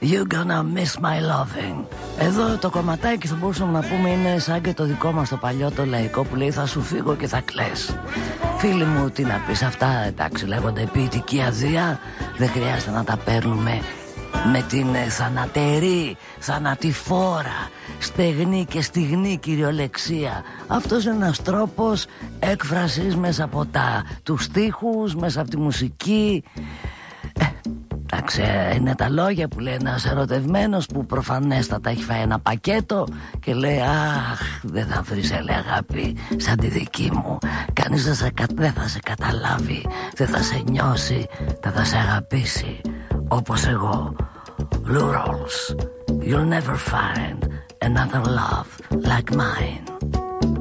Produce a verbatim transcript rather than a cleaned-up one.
You're gonna miss my loving. Εδώ το κομματάκι θα μπορούσαμε να πούμε είναι σαν και το δικό μας το παλιό το λαϊκό που λέει θα σου φύγω και θα κλαις. Φίλοι μου, τι να πεις, αυτά εντάξει λέγονται ποιητική αδεία. Δεν χρειάζεται να τα παίρνουμε με την θανατερή, θανατηφόρα, στεγνή και στιγνή κυριολεξία. Αυτός είναι ένας τρόπος έκφρασης μέσα από τα, τους στίχους, μέσα από τη μουσική. ε, Εντάξει, είναι τα λόγια που λέει ένας ερωτευμένος που προφανέστατα έχει φάει ένα πακέτο και λέει αχ, δεν θα βρεις άλλη αγάπη σαν τη δική μου. Κανείς δεν, σε, δεν θα σε καταλάβει, δεν θα σε νιώσει, δεν θα σε αγαπήσει όπως εγώ. Lou Rawls, you'll never find another love like mine.